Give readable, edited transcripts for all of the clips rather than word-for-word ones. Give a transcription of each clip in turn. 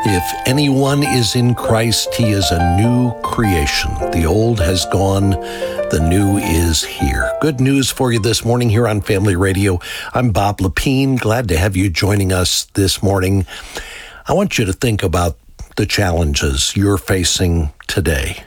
If anyone is in Christ, he is a new creation. The old has gone, the new is here. Good news for you this morning here on Family Radio. I'm Bob Lepine. Glad to have you joining us this morning. I want you to think about the challenges you're facing today.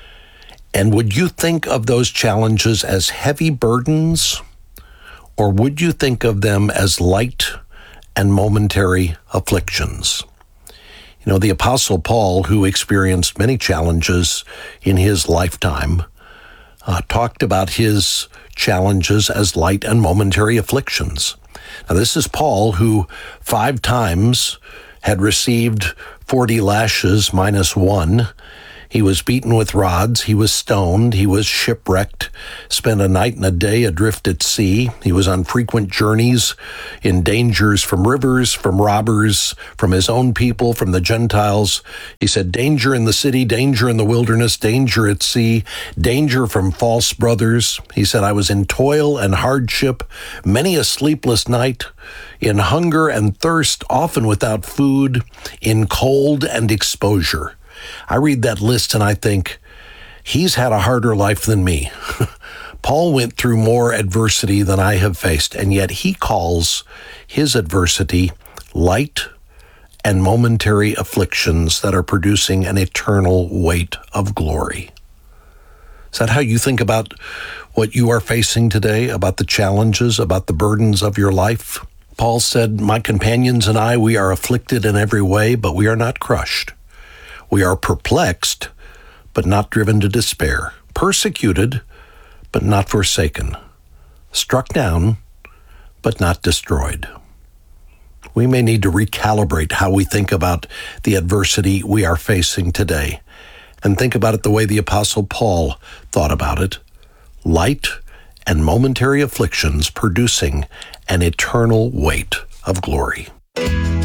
And would you think of those challenges as heavy burdens, or would you think of them as light and momentary afflictions? You know, the Apostle Paul, who experienced many challenges in his lifetime, talked about his challenges as light and momentary afflictions. Now, this is Paul, who 5 times had received 40 lashes minus 1. He was beaten with rods, he was stoned, he was shipwrecked, spent a night and a day adrift at sea. He was on frequent journeys, in dangers from rivers, from robbers, from his own people, from the Gentiles. He said, danger in the city, danger in the wilderness, danger at sea, danger from false brothers. He said, I was in toil and hardship, many a sleepless night, in hunger and thirst, often without food, in cold and exposure. I read that list and I think, he's had a harder life than me. Paul went through more adversity than I have faced, and yet he calls his adversity light and momentary afflictions that are producing an eternal weight of glory. Is that how you think about what you are facing today, about the challenges, about the burdens of your life? Paul said, my companions and I, we are afflicted in every way, but we are not crushed. We are perplexed, but not driven to despair, persecuted, but not forsaken, struck down, but not destroyed. We may need to recalibrate how we think about the adversity we are facing today, and think about it the way the Apostle Paul thought about it: light and momentary afflictions producing an eternal weight of glory.